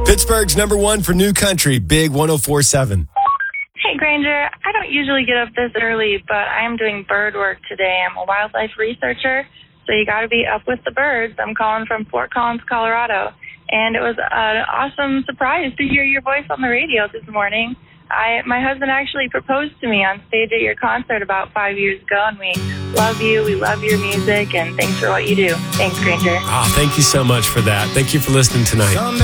Pittsburgh's number one for new country, Big 104.7. Hey, Granger. I don't usually get up this early, but I am doing bird work today. I'm a wildlife researcher, so you got to be up with the birds. I'm calling from Fort Collins, Colorado, and it was an awesome surprise to hear your voice on the radio this morning. My husband actually proposed to me on stage at your concert about 5 years ago, and we love you. We love your music, and thanks for what you do. Thanks, Granger. Thank you so much for that. Thank you for listening tonight.